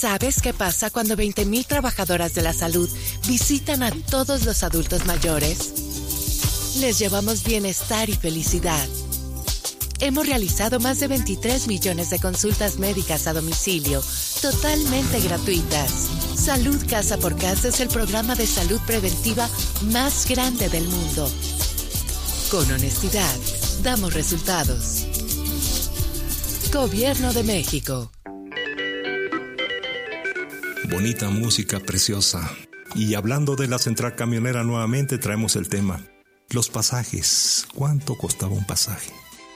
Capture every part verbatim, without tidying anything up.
¿Sabes qué pasa cuando veinte mil trabajadoras de la salud visitan a todos los adultos mayores? Les llevamos bienestar y felicidad. Hemos realizado más de veintitrés millones de consultas médicas a domicilio, totalmente gratuitas. Salud Casa por Casa es el programa de salud preventiva más grande del mundo. Con honestidad, damos resultados. Gobierno de México. Bonita música, preciosa. Y hablando de la central camionera nuevamente, traemos el tema. Los pasajes. ¿Cuánto costaba un pasaje?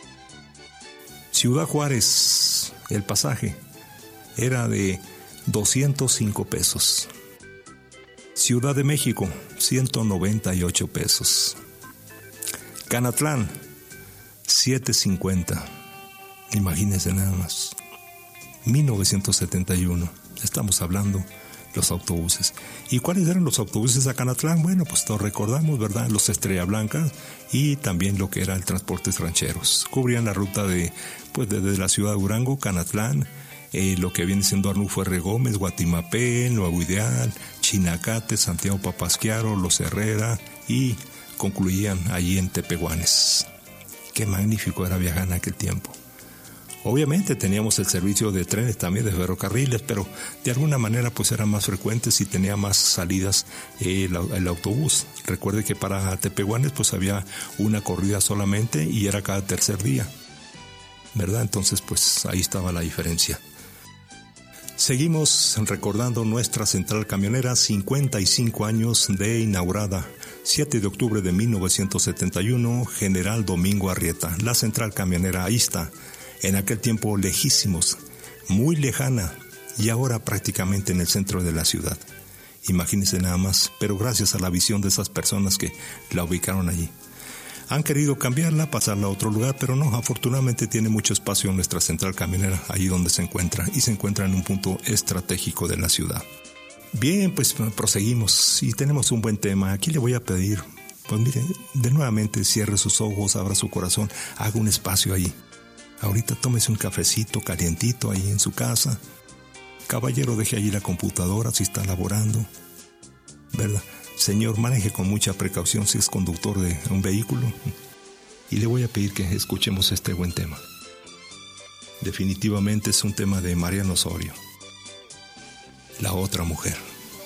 Ciudad Juárez, el pasaje era de doscientos cinco pesos. Ciudad de México, ciento noventa y ocho pesos. Canatlán, siete cincuenta. Imagínense nada más. mil novecientos setenta y uno. Estamos hablando los autobuses. ¿Y cuáles eran los autobuses a Canatlán? Bueno, pues todos recordamos, ¿verdad? Los Estrella Blanca y también lo que era el Transportes Rancheros. Cubrían la ruta de, pues desde la ciudad de Durango, Canatlán, eh, lo que viene siendo Arnulfo R. Gómez, Guatimapé, Nuevo Ideal, Chinacate, Santiago Papasquiaro, Los Herrera y concluían allí en Tepehuanes. Qué magnífico era viajar en aquel tiempo. Obviamente teníamos el servicio de trenes también, de ferrocarriles, pero de alguna manera pues eran más frecuentes y tenía más salidas eh, el, el autobús. Recuerde que para Tepehuanes pues había una corrida solamente y era cada tercer día, ¿verdad? Entonces pues ahí estaba la diferencia. Seguimos recordando nuestra central camionera, cincuenta y cinco años de inaugurada. siete de octubre de mil novecientos setenta y uno, General Domingo Arrieta. La central camionera ahí está. En aquel tiempo lejísimos, muy lejana y ahora prácticamente en el centro de la ciudad. Imagínense nada más, pero gracias a la visión de esas personas que la ubicaron allí. Han querido cambiarla, pasarla a otro lugar, pero no, afortunadamente tiene mucho espacio en nuestra central camionera, allí donde se encuentra, y se encuentra en un punto estratégico de la ciudad. Bien, pues proseguimos y tenemos un buen tema. Aquí le voy a pedir, pues mire, de nuevamente cierre sus ojos, abra su corazón, haga un espacio ahí. Ahorita tómese un cafecito calientito ahí en su casa. Caballero, deje allí la computadora si está laborando, ¿verdad? Señor, maneje con mucha precaución si es conductor de un vehículo. Y le voy a pedir que escuchemos este buen tema. Definitivamente es un tema de Mariano Osorio. La otra mujer.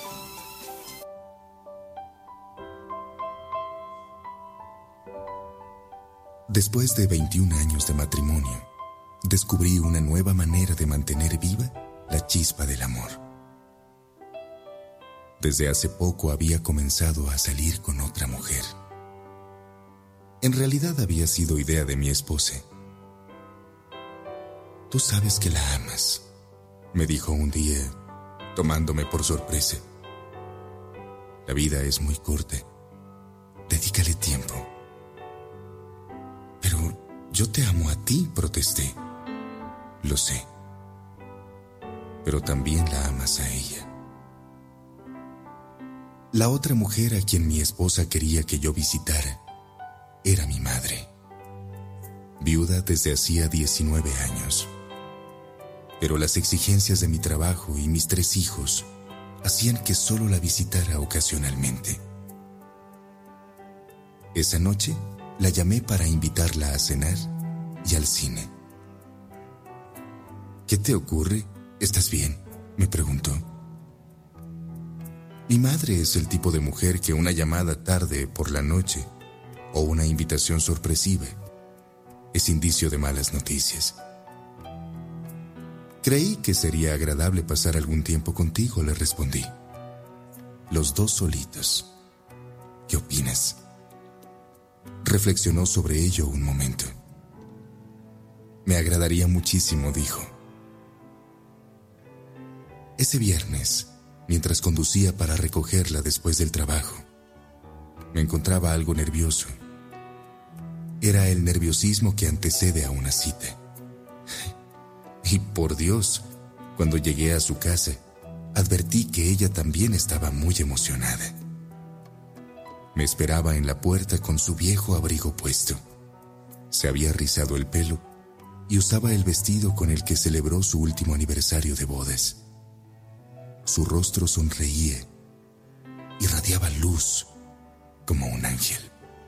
Después de veintiún años de matrimonio, descubrí una nueva manera de mantener viva la chispa del amor. Desde hace poco había comenzado a salir con otra mujer. En realidad había sido idea de mi esposa. Tú sabes que la amas, me dijo un día, tomándome por sorpresa. La vida es muy corta. Dedícale tiempo. Pero yo te amo a ti, protesté. Lo sé. Pero también la amas a ella. La otra mujer a quien mi esposa quería que yo visitara era mi madre. Viuda desde hacía diecinueve años. Pero las exigencias de mi trabajo y mis tres hijos hacían que solo la visitara ocasionalmente. Esa noche la llamé para invitarla a cenar y al cine. ¿Qué te ocurre? ¿Estás bien?, me preguntó. Mi madre es el tipo de mujer que una llamada tarde por la noche o una invitación sorpresiva es indicio de malas noticias. Creí que sería agradable pasar algún tiempo contigo, le respondí. Los dos solitos. ¿Qué opinas? Reflexionó sobre ello un momento. Me agradaría muchísimo, dijo. Ese viernes, mientras conducía para recogerla después del trabajo, me encontraba algo nervioso. Era el nerviosismo que antecede a una cita. Y por Dios, cuando llegué a su casa, advertí que ella también estaba muy emocionada. Me esperaba en la puerta con su viejo abrigo puesto. Se había rizado el pelo y usaba el vestido con el que celebró su último aniversario de bodas. Su rostro sonreía, irradiaba luz como un ángel.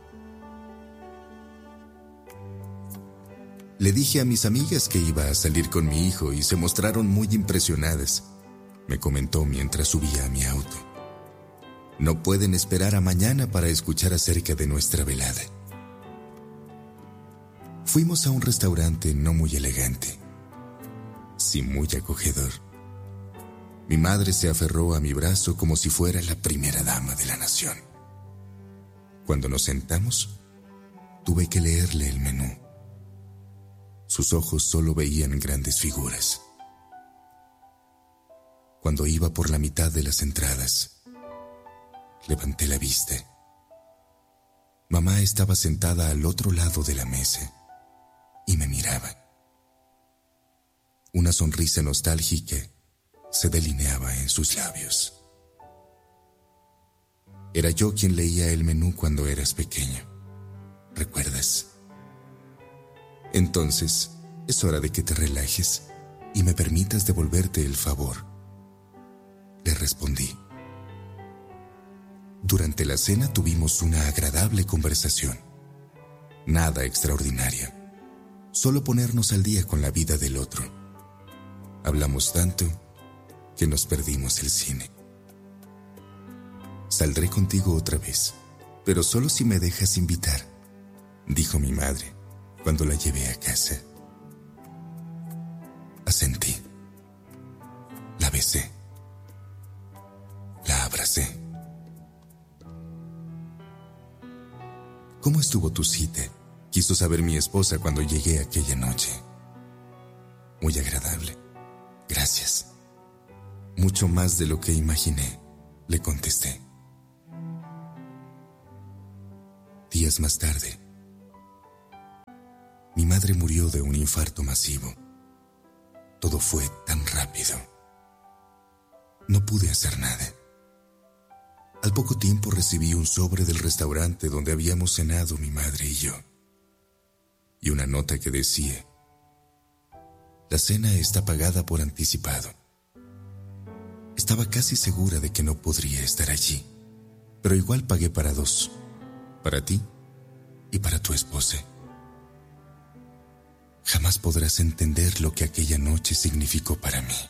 Le dije a mis amigas que iba a salir con mi hijo y se mostraron muy impresionadas. Me comentó mientras subía a mi auto. No pueden esperar a mañana para escuchar acerca de nuestra velada. Fuimos a un restaurante no muy elegante, sí muy acogedor. Mi madre se aferró a mi brazo como si fuera la primera dama de la nación. Cuando nos sentamos, tuve que leerle el menú. Sus ojos solo veían grandes figuras. Cuando iba por la mitad de las entradas, levanté la vista. Mamá estaba sentada al otro lado de la mesa y me miraba. Una sonrisa nostálgica se delineaba en sus labios. Era yo quien leía el menú cuando eras pequeño, ¿recuerdas? Entonces, es hora de que te relajes y me permitas devolverte el favor, le respondí. Durante la cena tuvimos una agradable conversación. Nada extraordinario, solo ponernos al día con la vida del otro. Hablamos tanto que nos perdimos el cine. Saldré contigo otra vez, pero solo si me dejas invitar, dijo mi madre cuando la llevé a casa. Asentí. La besé. La abracé. ¿Cómo estuvo tu cita?, quiso saber mi esposa cuando llegué aquella noche. Muy agradable. Gracias. Mucho más de lo que imaginé, le contesté. Días más tarde, mi madre murió de un infarto masivo. Todo fue tan rápido. No pude hacer nada. Al poco tiempo recibí un sobre del restaurante donde habíamos cenado mi madre y yo, y una nota que decía: la cena está pagada por anticipado. Estaba casi segura de que no podría estar allí, pero igual pagué para dos, para ti y para tu esposa. Jamás podrás entender lo que aquella noche significó para mí.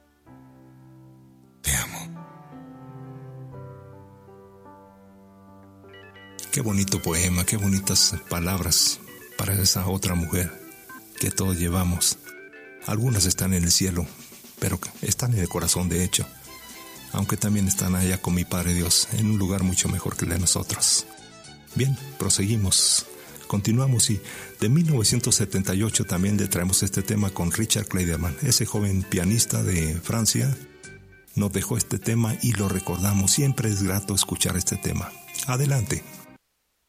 Te amo. Qué bonito poema, qué bonitas palabras para esa otra mujer que todos llevamos. Algunas están en el cielo, pero están en el corazón de hecho, aunque también están allá con mi Padre Dios, en un lugar mucho mejor que el de nosotros. Bien, proseguimos, continuamos y de mil novecientos setenta y ocho también le traemos este tema con Richard Clayderman, ese joven pianista de Francia. Nos dejó este tema y lo recordamos, siempre es grato escuchar este tema. Adelante.